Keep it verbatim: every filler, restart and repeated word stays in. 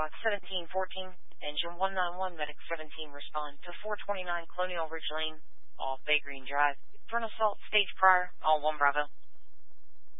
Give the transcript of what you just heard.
Clock seventeen fourteen, Engine one nine one, Medic seventeen, respond to four twenty-nine Colonial Ridge Lane, off Bay Green Drive. For an assault stage prior, all one Bravo.